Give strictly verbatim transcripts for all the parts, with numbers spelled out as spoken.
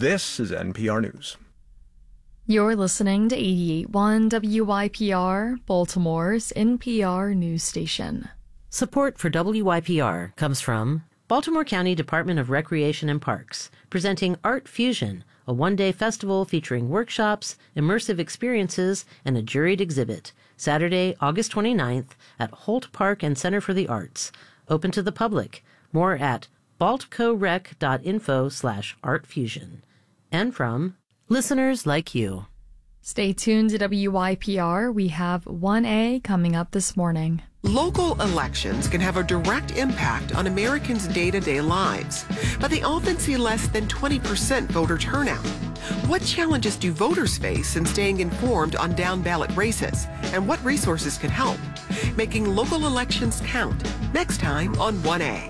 This is N P R News. You're listening to eighty-eight point one W Y P R, Baltimore's N P R news station. Support for W Y P R comes from Baltimore County Department of Recreation and Parks, presenting Art Fusion, a one-day festival featuring workshops, immersive experiences, and a juried exhibit, Saturday, August twenty-ninth at Holt Park and Center for the Arts. Open to the public. More at baltcorec.info slash artfusion. And from listeners like you. Stay tuned to W Y P R. We have one A coming up this morning. Local elections can have a direct impact on Americans' day-to-day lives, but they often see less than twenty percent voter turnout. What challenges do voters face in staying informed on down-ballot races, and what resources can help? Making local elections count. Next time on one A.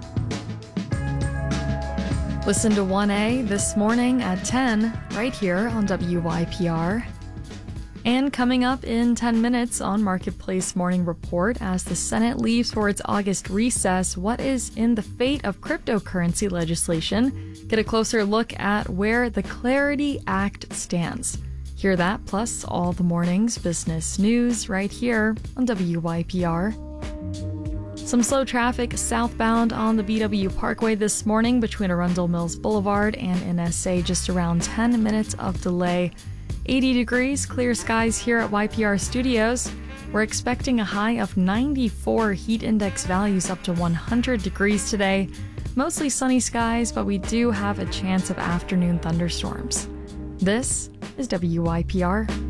Listen to one A this morning at ten, right here on W Y P R. And coming up in ten minutes on Marketplace Morning Report, as the Senate leaves for its August recess, what is in the fate of cryptocurrency legislation? Get a closer look at where the Clarity Act stands. Hear that, plus all the morning's business news right here on W Y P R. Some slow traffic southbound on the B W Parkway this morning between Arundel Mills Boulevard and N S A, just around ten minutes of delay. eighty degrees, clear skies here at Y P R Studios. We're expecting a high of ninety-four, heat index values up to one hundred degrees today. Mostly sunny skies, but we do have a chance of afternoon thunderstorms. This is W Y P R.